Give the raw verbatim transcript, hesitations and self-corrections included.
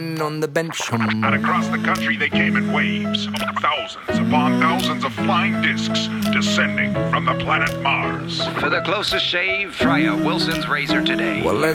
on the bench. Hum. And across the country they came in waves, thousands upon thousands of flying discs descending from the planet Mars. For the closest shave, try a Wilson's razor today. Well,